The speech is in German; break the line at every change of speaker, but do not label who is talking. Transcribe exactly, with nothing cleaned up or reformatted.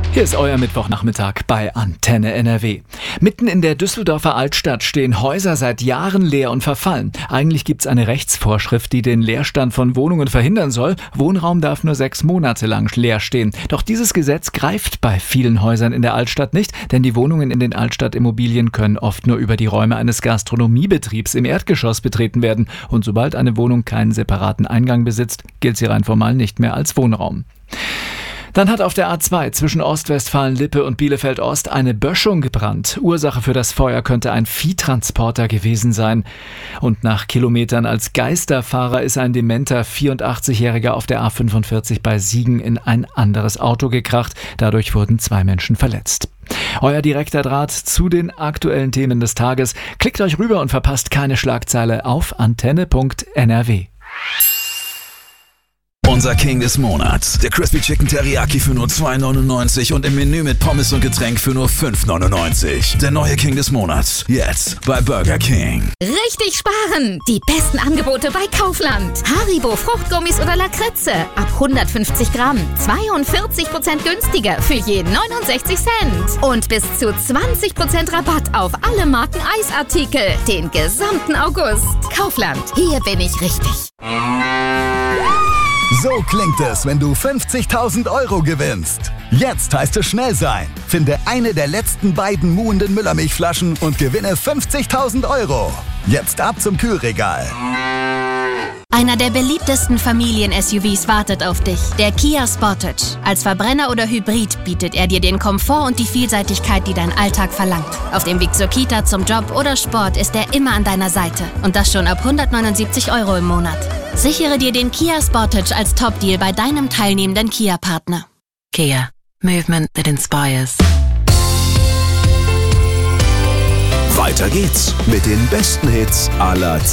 Hier ist euer Mittwochnachmittag bei Antenne N R W. Mitten in der Düsseldorfer Altstadt stehen Häuser seit Jahren leer und verfallen. Eigentlich gibt's eine Rechtsvorschrift, die den Leerstand von Wohnungen verhindern soll. Wohnraum darf nur sechs Monate lang leer stehen. Doch dieses Gesetz greift bei vielen Häusern in der Altstadt nicht, denn die Wohnungen in den Altstadtimmobilien können oft nur über die Räume eines Gastronomiebetriebs im Erdgeschoss betreten werden. Und sobald eine Wohnung keinen separaten Eingang besitzt, gilt sie rein formal nicht mehr als Wohnraum. Dann hat auf der A zwei zwischen Ostwestfalen-Lippe und Bielefeld-Ost eine Böschung gebrannt. Ursache für das Feuer könnte ein Viehtransporter gewesen sein. Und nach Kilometern als Geisterfahrer ist ein dementer vierundachtzigjähriger auf der A fünfundvierzig bei Siegen in ein anderes Auto gekracht. Dadurch wurden zwei Menschen verletzt. Euer direkter Draht zu den aktuellen Themen des Tages. Klickt euch rüber und verpasst keine Schlagzeile auf antenne punkt n r w.
Unser King des Monats. Der Crispy Chicken Teriyaki für nur zwei neunundneunzig und im Menü mit Pommes und Getränk für nur fünf neunundneunzig. Der neue King des Monats. Jetzt bei Burger King.
Richtig sparen! Die besten Angebote bei Kaufland. Haribo Fruchtgummis oder Lakritze. Ab hundertfünfzig Gramm. zweiundvierzig Prozent günstiger für jeden neunundsechzig Cent. Und bis zu zwanzig Prozent Rabatt auf alle Marken Eisartikel. Den gesamten August. Kaufland. Hier bin ich richtig.
So klingt es, wenn du fünfzigtausend Euro gewinnst. Jetzt heißt es schnell sein. Finde eine der letzten beiden muhenden Müllermilchflaschen und gewinne fünfzigtausend Euro. Jetzt ab zum Kühlregal.
Einer der beliebtesten Familien-S U Vs wartet auf dich, der Kia Sportage. Als Verbrenner oder Hybrid bietet er dir den Komfort und die Vielseitigkeit, die dein Alltag verlangt. Auf dem Weg zur Kita, zum Job oder Sport ist er immer an deiner Seite. Und das schon ab hundertneunundsiebzig Euro im Monat. Sichere dir den Kia Sportage als Top-Deal bei deinem teilnehmenden Kia-Partner.
Kia. Movement that inspires.
Weiter geht's mit den besten Hits aller Zeiten.